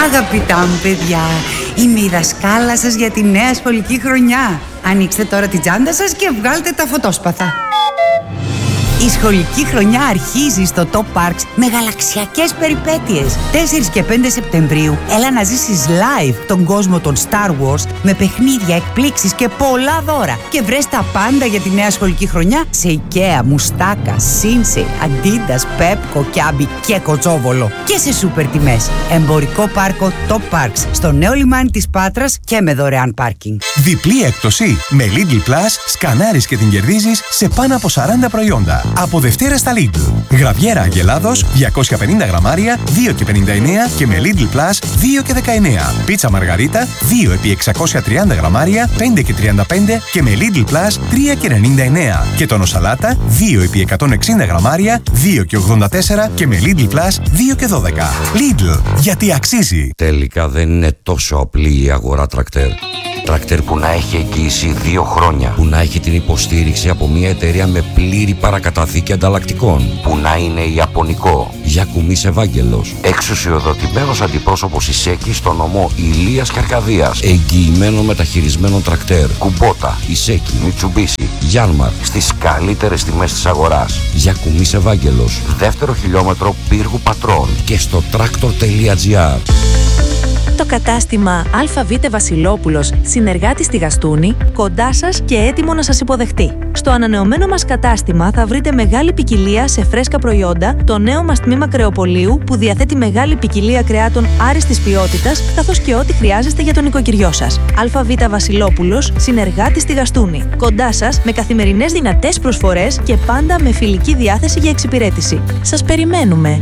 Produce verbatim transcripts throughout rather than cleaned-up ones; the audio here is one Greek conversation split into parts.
Αγαπητά μου παιδιά, είμαι η δασκάλα σας για τη νέα σχολική χρονιά. Ανοίξτε τώρα την τσάντα σας και βγάλτε τα φωτόσπαθα. Η σχολική χρονιά αρχίζει στο Top Parks με γαλαξιακές περιπέτειες. τέσσερις και πέντε Σεπτεμβρίου έλα να ζήσεις live τον κόσμο των Star Wars με παιχνίδια, εκπλήξεις και πολλά δώρα. Και βρες τα πάντα για τη νέα σχολική χρονιά σε IKEA, Μουστάκα, Σίνσεϊ, Αντίντας, Πέπκο, Κιάμπι και Κοτσόβολο. Και σε σούπερ τιμές. Εμπορικό πάρκο Top Parks στο νέο λιμάνι της Πάτρας και με δωρεάν πάρκινγκ. Διπλή έκπτωση με Lidl Plus, σκανάρεις και την κερδίζεις σε πάνω από σαράντα προϊόντα. Από Δευτέρα στα Lidl. Γραβιέρα Αγελάδος διακόσια πενήντα γραμμάρια δύο και πενήντα εννέα και με Lidl Plus δύο και δεκαεννέα. Πίτσα Μαργαρίτα δύο επί εξακόσια τριάντα γραμμάρια πέντε και τριάντα πέντε και με Lidl Plus τρία και ενενήντα εννέα. Και τόνο σαλάτα δύο επί εκατόν εξήντα γραμμάρια δύο και ογδόντα τέσσερα και με Lidl Plus δύο και δώδεκα. Lidl, γιατί αξίζει. Τελικά δεν είναι τόσο απλή η αγορά τρακτέρ. Τρακτέρ που να έχει εγγύηση δύο χρόνια, που να έχει την υποστήριξη από μια εταιρεία με πλήρη παρακαταθήκη ανταλλακτικών, που να είναι ιαπωνικό. Γιακουμής Ευάγγελος, εξουσιοδοτημένος αντιπρόσωπος Ισέκη στο νομό Ηλίας και Αρκαδίας, εγγυημένο μεταχειρισμένο τρακτέρ. Κουμπότα, Ισέκη, Μιτσουμπίσι, Γιάνμαρ, στις καλύτερες τιμές της αγοράς. Γιακουμής Ευάγγελος, δεύτερο χιλιόμετρο Πύργου Πατρών και στο tractor τελεία gr. Το κατάστημα ΑΒ Βασιλόπουλος, συνεργάτης στη Γαστούνη, κοντά σας και έτοιμο να σας υποδεχτεί. Στο ανανεωμένο μας κατάστημα θα βρείτε μεγάλη ποικιλία σε φρέσκα προϊόντα, το νέο μας τμήμα κρεοπολίου που διαθέτει μεγάλη ποικιλία κρεάτων άριστης ποιότητας, καθώς και ό,τι χρειάζεστε για τον νοικοκυριό σας. ΑΒ Βασιλόπουλος, συνεργάτης στη Γαστούνη, κοντά σας με καθημερινές δυνατές προσφορές και πάντα με φιλική διάθεση για εξυπηρέτηση. Σας περιμένουμε!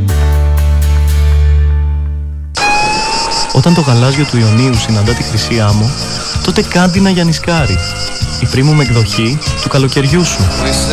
Όταν το γαλάζιο του Ιωνίου συναντά τη χρυσή άμμο, τότε κάντινα για νισκάρι. Η premium εκδοχή του καλοκαιριού σου.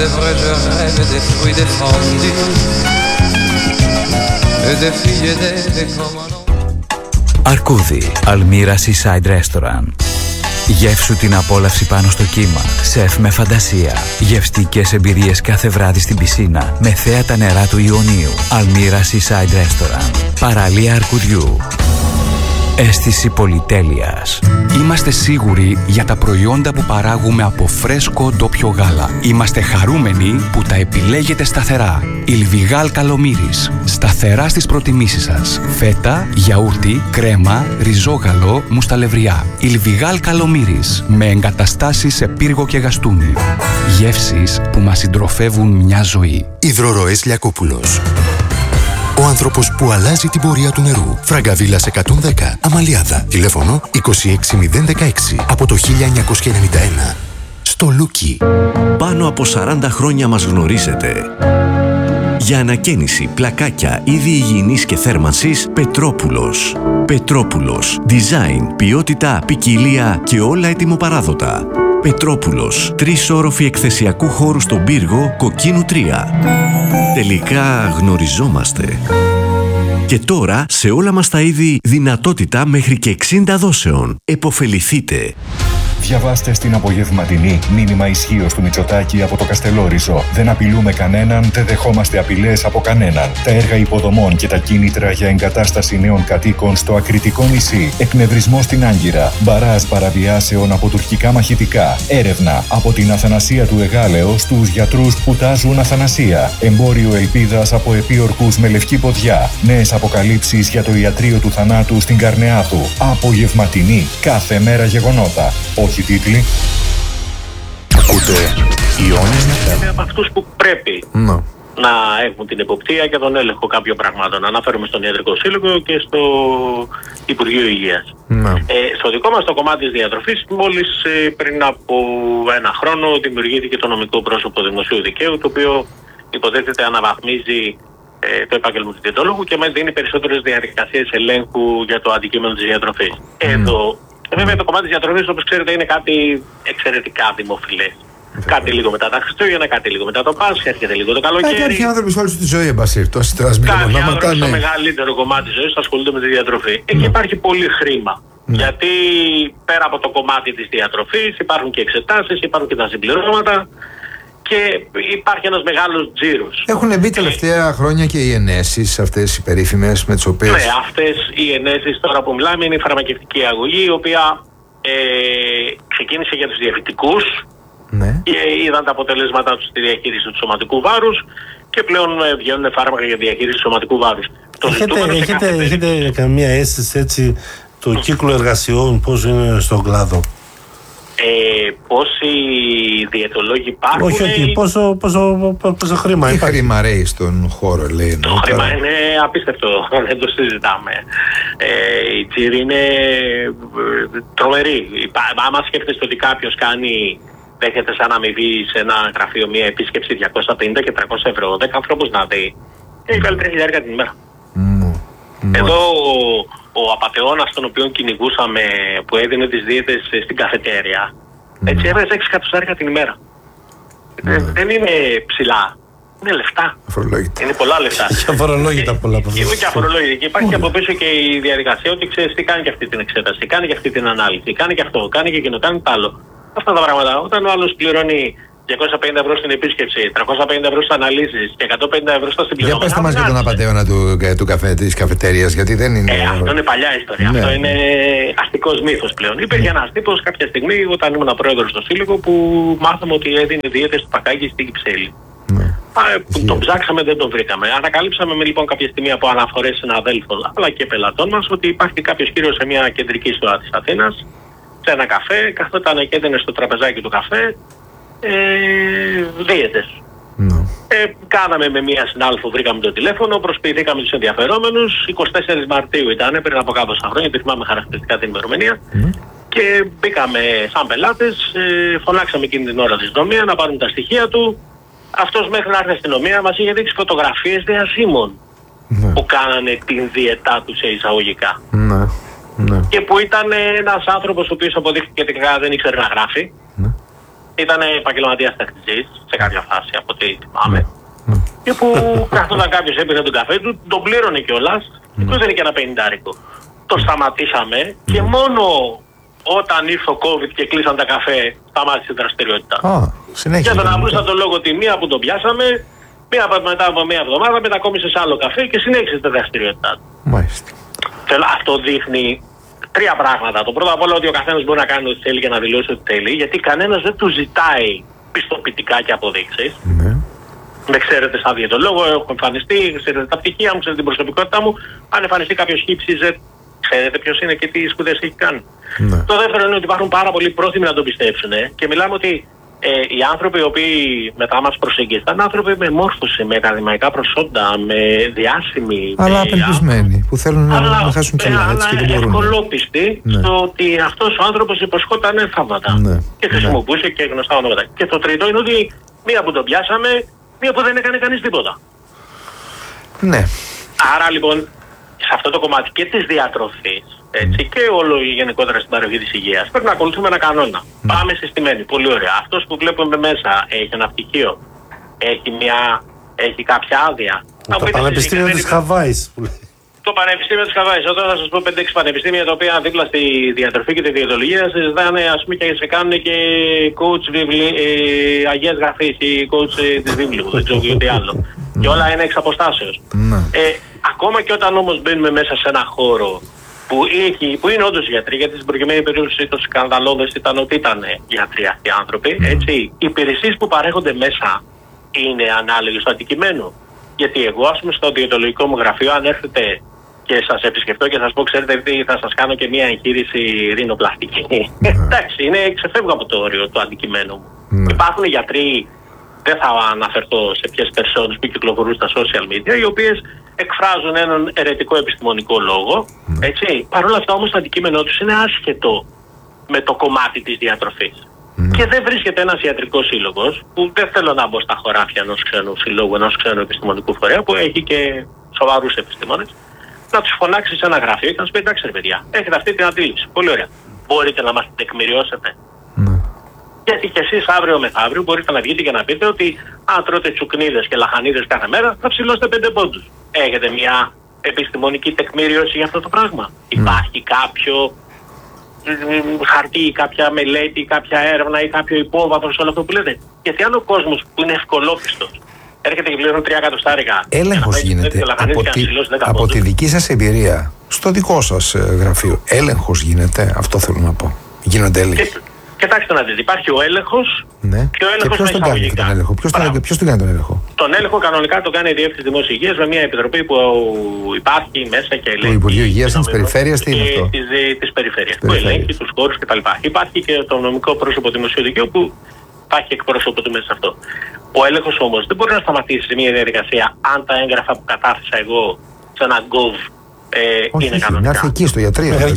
Αρκούδι, Αλμύρα Seaside Restaurant. Γεύσου την απόλαυση πάνω στο κύμα. Σεφ με φαντασία. Γευστικές εμπειρίες κάθε βράδυ στην πισίνα με θέα τα νερά του Ιωνίου. Αλμύρα Seaside Restaurant. Παραλία Αρκουδιού. Αίσθηση πολυτέλειας. Είμαστε σίγουροι για τα προϊόντα που παράγουμε από φρέσκο ντόπιο γάλα. Είμαστε χαρούμενοι που τα επιλέγετε σταθερά. Ιλβιγάλ Καλομύρης. Σταθερά στις προτιμήσεις σας. Φέτα, γιαούρτι, κρέμα, ριζόγαλο, μουσταλευριά. Ιλβιγάλ Καλομύρης. Με εγκαταστάσεις σε Πύργο και Γαστούνι. Γεύσεις που μας συντροφεύουν μια ζωή. Υδροροές Λιακόπουλος. Ο άνθρωπος που αλλάζει την πορεία του νερού. Φραγκαβίλας εκατόν δέκα, Αμαλιάδα. Τηλέφωνο είκοσι έξι μηδέν δεκαέξι από το χίλια εννιακόσια ενενήντα ένα. Στο Λούκι. Πάνω από σαράντα χρόνια μας γνωρίζετε. Για ανακαίνιση, πλακάκια, είδη υγιεινής και θέρμανσης, Πετρόπουλος. Πετρόπουλος. Design, ποιότητα, ποικιλία και όλα ετοιμοπαράδοτα. Πετρόπουλος. Τρεις όροφοι εκθεσιακού χώρου στον Πύργο, Κοκκίνου τρία. Τελικά γνωριζόμαστε. Και τώρα σε όλα μας τα είδη δυνατότητα μέχρι και εξήντα δόσεων. Εποφεληθείτε. Διαβάστε στην απογευματινή μήνυμα ισχύως του Μητσοτάκη από το Καστελόριζο. Δεν απειλούμε κανέναν, δεν δεχόμαστε απειλές από κανέναν. Τα έργα υποδομών και τα κίνητρα για εγκατάσταση νέων κατοίκων στο Ακριτικό νησί. Εκνευρισμό στην Άγκυρα. Μπαράζ παραβιάσεων από τουρκικά μαχητικά. Έρευνα από την Αθανασία του Εγάλεο στους γιατρούς που τάζουν Αθανασία. Εμπόριο ελπίδας από επίορκους με λευκή ποδιά. Νέες αποκαλύψεις για το ιατρείο του θανάτου στην Καρνεάδου. Απογευματινή. Κάθε μέρα γεγονότα. Όχι τίτλοι. Ακούτε Ιόνιος εφ εμ. Είναι από αυτούς που πρέπει no. να έχουν την εποπτεία και τον έλεγχο κάποιων πραγμάτων. Αναφέρομαι στον Ιατρικό Σύλλογο και στο Υπουργείο Υγείας. No. Ε, στο δικό μας το κομμάτι της διατροφής, μόλις ε, πριν από ένα χρόνο δημιουργήθηκε το νομικό πρόσωπο δημοσίου δικαίου, το οποίο υποτίθεται αναβαθμίζει ε, το επάγγελμα του διαιτολόγου και μας δίνει περισσότερες διαδικασίες ελέγχου για το αντικείμενο της διατροφής. Mm. Εδώ βέβαια το κομμάτι της διατροφής, όπως ξέρετε, είναι κάτι εξαιρετικά δημοφιλές. Κάτι λίγο μετά τα Χριστούγεννα, κάτι λίγο μετά το Πάσχα, έρχεται λίγο το καλοκαίρι. Κάποιοι άνθρωποι σε όλη τη ζωή, εμπασίρ, τόσοι τερασμοί. Κάποιοι άνθρωποι στο μεγαλύτερο κομμάτι της ζωής ασχολούνται με τη διατροφή. Εκεί υπάρχει πολύ χρήμα. Ναι. Γιατί πέρα από το κομμάτι της διατροφής υπάρχουν και εξετάσεις, υπάρχουν και τα συμπληρώματα. και υπάρχει ένας μεγάλος τζίρος. Έχουν μπει τελευταία χρόνια και οι ενέσεις αυτές οι περίφημες με τις οποίες... Ναι, αυτές οι ενέσεις τώρα που μιλάμε είναι η φαρμακευτική αγωγή, η οποία ε, ξεκίνησε για τους διαβητικούς, ναι, και είδαν τα αποτελέσματά τους στη διαχείριση του σωματικού βάρους και πλέον βγαίνουν φάρμακα για διαχείριση του σωματικού βάρους. Έχετε, έχετε, έχετε καμία αίσθηση έτσι το mm. κύκλο εργασιών πώς είναι στον κλάδο? Ε, πόσοι διαιτολόγοι υπάρχουν? Όχι, όχι. Πόσο, πόσο, πόσο χρήμα Τι υπάρχει? χρήμα ρέει στον χώρο, λέει. Το χρήμα τώρα είναι απίστευτο, δεν το συζητάμε. Ε, η τζίρη είναι τρομερή. Άμα σκέφτεστε ότι κάποιος κάνει, δέχεται σαν αμοιβή σε ένα γραφείο μια επίσκεψη διακόσια πενήντα και τριακόσια ευρώ, δέκα ανθρώπους να δει, έχει βάλει τρία χιλιάρικα την ημέρα. Mm. Εδώ ο, ο απατεώνας τον οποίο κυνηγούσαμε, που έδινε τις δίαιτες στην καφετέρια, mm. έτσι έβαζε έξι εκατοστάρικα την ημέρα. Mm. Ε, δεν είναι ψηλά, είναι λεφτά. Αφορολόγητα. Είναι πολλά λεφτά. Και αφορολόγητα πολλά από αυτά. Και αφορολόγητα. Και υπάρχει από πίσω και η διαδικασία ότι ξέρεις τι, κάνει και αυτή την εξέταση, κάνει και αυτή την ανάλυση, κάνει και αυτό, κάνει και εκείνο, κάνει το άλλο. Αυτά τα πράγματα. Όταν ο άλλος πληρώνει διακόσια πενήντα ευρώ στην επίσκεψη, τριακόσια πενήντα ευρώ στις αναλύσεις και εκατόν πενήντα ευρώ στα συμπληρώματα. Για πέστε μας για τον απατεώνα του, του καφέ, της καφετέριας, γιατί δεν είναι... Ε, αυτό είναι παλιά ιστορία. Ναι. Αυτό είναι αστικός μύθος πλέον. Ναι. Υπήρχε ένας τύπος κάποια στιγμή, όταν ήμουν πρόεδρος στο Σύλλογο, που μάθαμε ότι έδινε δίαιτες του Πακάκη στην Κυψέλη. Ναι. Α, που τον ψάξαμε, δεν τον βρήκαμε. Ανακαλύψαμε με λοιπόν κάποια στιγμή από αναφορές συναδέλφων αλλά και πελατών μας ότι υπάρχει κάποιος κύριος σε μια κεντρική στοά της Αθήνας, σε ένα καφέ, καθόταν και έδινε στο τραπεζάκι του καφέ Ε, δίαιτες. No. Ε, κάναμε με μία συνάδελφο, βρήκαμε το τηλέφωνο, προσποιηθήκαμε τους ενδιαφερόμενους. εικοστή τέταρτη Μαρτίου ήταν, πριν από κάπως χρόνια, γιατί θυμάμαι χαρακτηριστικά την ημερομηνία. Mm. Και μπήκαμε σαν πελάτες, ε, φωνάξαμε εκείνη την ώρα τη αστυνομία να πάρουν τα στοιχεία του. Αυτός μέχρι να έρθει η αστυνομία μας είχε δείξει φωτογραφίες διασύμων mm. που κάνανε την διαιτά του σε εισαγωγικά. Mm. Mm. Και που ήταν ένας άνθρωπος ο οποίος αποδείχθηκε τελικά δεν ήξερε να γράφει. Mm. Ήταν επαγγελματίας τακτικής σε κάποια φάση από ό,τι θυμάμαι. Mm. Mm. Και που καθόταν κάποιος έπαιρνε τον καφέ του, τον πλήρωνε κιόλας mm. και έδινε και ένα πενηντάρικο. Το σταματήσαμε mm. και μόνο όταν ήρθε ο COVID και κλείσαν τα καφέ, σταμάτησε η δραστηριότητα. Oh, για τον απλούστατο λόγο ότι μία που τον πιάσαμε, μία μετά από μία εβδομάδα μετακόμισε σε άλλο καφέ και συνέχισε τη δραστηριότητά του. Μάλιστα. Αυτό δείχνει τρία πράγματα. Το πρώτο απ' όλα ότι ο καθένας μπορεί να κάνει ό,τι θέλει και να δηλώσει ό,τι θέλει, γιατί κανένας δεν του ζητάει πιστοποιητικά και αποδείξεις. Ναι. Με ξέρετε σαν διαιτολόγο, έχω εμφανιστεί, ξέρετε τα πτυχία μου, ξέρετε την προσωπικότητά μου. Αν εμφανιστεί κάποιος χύψιζε, ξέρετε ποιος είναι και τι σπουδές έχει κάνει. Ναι. Το δεύτερο είναι ότι υπάρχουν πάρα πολλοί πρόθυμοι να τον πιστέψουν ε, και μιλάμε ότι ε, οι άνθρωποι οι οποίοι μετά μας προσεγγίζουν ήταν άνθρωποι με μόρφωση, με ακαδημαϊκά προσόντα, με διάσημοι. Αλλά απελπισμένοι, που θέλουν αλλά, να, να χάσουν ψηλά, έτσι και δεν μπορούν. Ευκολόπιστοι ναι. στο ότι αυτός ο άνθρωπος υποσχόταν θαύματα ναι. και χρησιμοποιούσε ναι. και γνωστά ονόματα. Και το τρίτο είναι ότι μία που τον πιάσαμε, μία που δεν έκανε κανείς τίποτα. Ναι. Άρα λοιπόν, σε αυτό το κομμάτι και της διατροφής, έτσι, και όλο γενικότερα στην παροχή της υγείας, πρέπει να ακολουθούμε ένα κανόνα. Mm. Πάμε συστημένοι. Πολύ ωραία. Αυτός που βλέπουμε μέσα έχει ένα πτυχίο, έχει, μια, έχει κάποια άδεια. Το Πανεπιστήμιο της Χαβάης. Το Πανεπιστήμιο της Χαβάης. Όταν θα σας πω πέντε έξι πανεπιστήμια τα οποία δίπλα στη διατροφή και τη διαιτολογία συζητάνε, ας πούμε, και σε κάνουν και coach βιβλί, ε, αγίας γραφής ή coach ε, της βίβλου. Δεν ξέρω τι άλλο. Και όλα είναι εξ αποστάσεως. Ε, ακόμα και όταν όμως μπαίνουμε μέσα σε ένα χώρο που, έχει, που είναι όντως γιατροί, γιατί στην προκειμένη περίπτωση το σκανδαλώδες ήταν ότι ήταν γιατροί αυτοί οι άνθρωποι, έτσι, οι υπηρεσίες που παρέχονται μέσα είναι ανάλογες στο αντικειμένο. Γιατί εγώ, ας πούμε, στο διαιτολογικό μου γραφείο, αν έρθετε και σας επισκεφτώ και σας πω, ξέρετε τι, θα σας κάνω και μια εγχείρηση ρινοπλαστική. Εντάξει, είναι ξεφεύγω από το όριο του αντικειμένου μου. Υπάρχουν γιατροί, δεν θα αναφερθώ σε ποιες περσόνες που κυκλοφορούν στα social media, οι οποίες εκφράζουν έναν αιρετικό επιστημονικό λόγο, έτσι. Παρ' όλα αυτά όμως το αντικείμενό τους είναι άσχετο με το κομμάτι της διατροφής. Mm. Και δεν βρίσκεται ένας ιατρικός σύλλογος, που δεν θέλω να μπω στα χωράφια ενός ξένου συλλόγου, ενός ξένου επιστημονικού φορέα, που έχει και σοβαρούς επιστήμονες, να τους φωνάξει σε ένα γραφείο και να τους πει: εντάξει, ρε παιδιά, έχετε αυτή την αντίληψη. Πολύ ωραία. Μπορείτε να μας την τεκμηριώσετε. Mm. Γιατί και εσείς αύριο μεθαύριο μπορείτε να βγείτε και να πείτε ότι αν τρώτε τσουκνίδες και λαχανίδες κάθε μέρα θα ψηλώσετε πέντε πόντους. Έχετε μια επιστημονική τεκμήριωση για αυτό το πράγμα? Mm. Υπάρχει κάποιο χαρτί, κάποια μελέτη, κάποια έρευνα ή κάποιο υπόβαθρο σε όλο αυτό που λέτε? Γιατί αν ο κόσμος που είναι ευκολόπιστος έρχεται και πληρώνει τρία εκατοστάρικα. Έλεγχος γίνεται από, τη, από τη δική σας εμπειρία, στο δικό σας γραφείο. Έλεγχος γίνεται, αυτό θέλω να πω. Γίνονται έλεγχοι. Κοιτάξτε να δείτε, υπάρχει ο έλεγχος. Ναι. Και, ο έλεγχος και ποιος τον κάνει τον έλεγχο? Ποιος τον, ποιος τον κάνει τον έλεγχο? Τον έλεγχο κανονικά το κάνει η Διεύθυνση Δημόσιας Υγείας με μια επιτροπή που υπάρχει μέσα και ελέγχει. Το Υπουργείο Υγείας της Περιφέρειας, τι είναι αυτό? Της, της Περιφέρειας. Που ελέγχει τους χώρους κτλ. Υπάρχει και το νομικό πρόσωπο δημοσίου δικαίου που υπάρχει εκπρόσωπο του μέσα σε αυτό. Ο έλεγχος όμως δεν μπορεί να σταματήσει σε μια διαδικασία αν τα έγγραφα που κατάθεσα εγώ σε ένα γκοβ Ε, όχι, είναι όχι, κανονικά. να έρθει εκεί στο ιατρείο. Δεν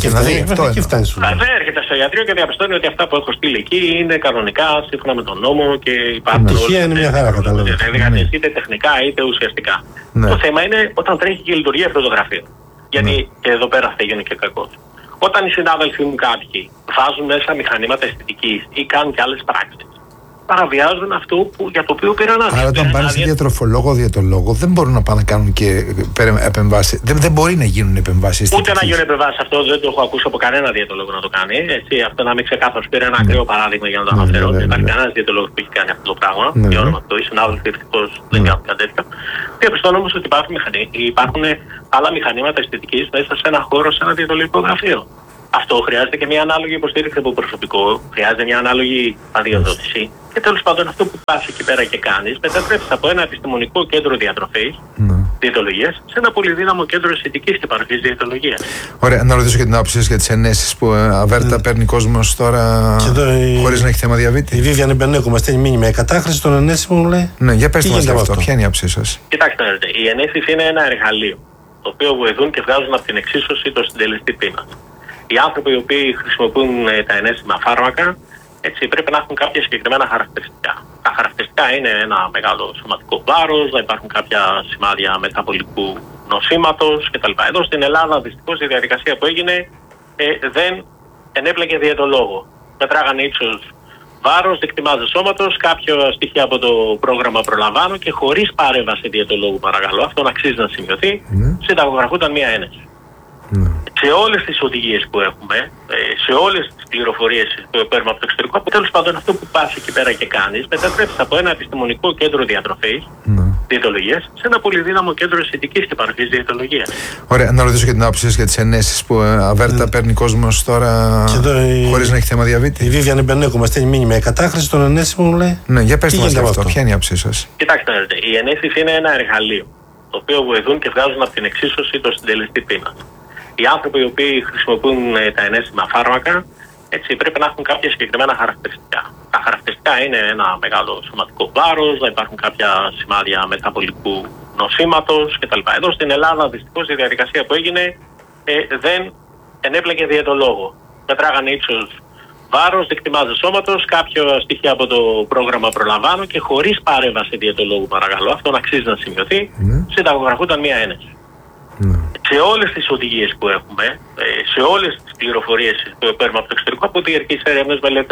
έρχεται στο ιατρείο και διαπιστώνει ότι αυτά που έχω στείλει εκεί είναι κανονικά σύμφωνα με τον νόμο και υπάρχουν όλα. Είναι μια χαρά, καταλαβαίνω. Δηλαδή, είτε τεχνικά είτε ουσιαστικά. Ναι. Το θέμα είναι όταν τρέχει και λειτουργεί αυτό το γραφείο. Γιατί ναι. και εδώ πέρα θα γίνει και κακό. Όταν οι συνάδελφοί μου κάποιοι βάζουν μέσα μηχανήματα αισθητικής ή κάνουν και άλλες πράξεις, παραβιάζουν αυτό που, για το οποίο πήραν άδεια. Άρα, όταν πάνε σε διατροφολόγο, διαιτολόγο, δεν μπορούν να πάνε να κάνουν και επεμβάσεις. Δεν, δεν μπορεί να γίνουν επεμβάσεις. Ούτε να γίνουν επεμβάσεις. Αυτό δεν το έχω ακούσει από κανένα διαιτολόγο να το κάνει. Έτσι, αυτό να μην ξεκάθαρο. Πήρε ένα ακραίο παράδειγμα για να το αναφέρω. Δεν υπάρχει κανένα διαιτολόγο που έχει κάνει αυτό το πράγμα. Για όνομα αυτό. Οι συνάδελφοι ευτυχώ δεν κάνουν κάτι τέτοιο. Διαπιστώνω όμω ότι υπάρχουν, υπάρχουν άλλα μηχανήματα αισθητικής μέσα σε ένα χώρο, σε ένα διαιτολογικό γραφείο. Αυτό χρειάζεται και μια ανάλογη υποστήριξη από προσωπικό, χρειάζεται μια ανάλογη αδειοδότηση. Και τέλος πάντων, αυτό που πας εκεί πέρα και κάνεις, μετατρέπεις από ένα επιστημονικό κέντρο διατροφής, ναι. διαιτολογίας, σε ένα πολυδύναμο κέντρο αισθητικής και παροχής διαιτολογίας. Ωραία, να ρωτήσω και την άποψη σας για τις ενέσεις που αβέρτα mm. παίρνει κόσμος τώρα χωρίς να έχει θέμα διαβήτη. Η Βίβιαν Μπενέκου μας στέλνει μήνυμα. Η κατάχρηση των ενέσεων μου λέει. Ναι, για πες μας αυτό. Ποια είναι η άποψή σας? Κοιτάξτε, οι ενέσεις είναι ένα εργαλείο το οποίο βοηθούν και βγάζουν από την εξίσωση το συντελεστή πείνας. Οι άνθρωποι οι οποίοι χρησιμοποιούν τα ενέσιμα φάρμακα, έτσι, πρέπει να έχουν κάποια συγκεκριμένα χαρακτηριστικά. Τα χαρακτηριστικά είναι ένα μεγάλο σωματικό βάρος, να υπάρχουν κάποια σημάδια μεταβολικού νοσήματος κτλ. Εδώ στην Ελλάδα, δυστυχώς, η διαδικασία που έγινε ε, δεν ενέπλεκε διαιτολόγο. Μετράγανε ύψος βάρος, δείκτη μάζας σώματος, κάποια στοιχεία από το πρόγραμμα προλαμβάνω και χωρίς παρέμβαση διαιτολόγου, παρακαλώ. Αυτό αξίζει να σημειωθεί, mm. συνταγογραφούνταν μία ένεση. Mm. Σε όλες τις οδηγίες που έχουμε, σε όλες τις πληροφορίες που παίρνουμε από το εξωτερικό, τέλος πάντων αυτό που πας εκεί πέρα και κάνεις, μετατρέπεις από ένα επιστημονικό κέντρο διατροφής, mm. διαιτολογίας, σε ένα πολυδύναμο κέντρο αισθητικής και παροχής διαιτολογίας. Ωραία, να ρωτήσω και την άποψη σας για τις ενέσεις που αβέρτα mm. παίρνει κόσμος τώρα χωρίς η... να έχει θέμα διαβήτη. Η Βίβιαν Μπενέκου μας στέλνει μήνυμα. Η κατάχρηση των ενέσεων μου λέει. Ναι, για πες μας αυτό. Ποια είναι η άποψή σας? Κοιτάξτε, οι ενέσεις είναι ένα εργαλείο το οποίο βοηθούν και βγάζουν από την εξίσωση το συντελεστή πείνας. Οι άνθρωποι οι οποίοι χρησιμοποιούν τα ενέσιμα φάρμακα, έτσι, πρέπει να έχουν κάποια συγκεκριμένα χαρακτηριστικά. Τα χαρακτηριστικά είναι ένα μεγάλο σωματικό βάρος, να υπάρχουν κάποια σημάδια μεταβολικού νοσήματος κτλ. Εδώ στην Ελλάδα, δυστυχώς, η διαδικασία που έγινε ε, δεν ενέπλεκε διαιτολόγο. Μετράγανε ύψος βάρος, δείκτη μάζας σώματος, κάποια στοιχεία από το πρόγραμμα προλαμβάνω και χωρίς παρέμβαση διαιτολόγου, παρακαλώ. Αυτό αξίζει να σημειωθεί, mm. συνταγογραφούνταν μία ένεση. Mm. Σε όλες τις οδηγίες που έχουμε, σε όλες τις πληροφορίες που παίρνουμε από το εξωτερικό, από διαρκείς έρευνες, μελέτες,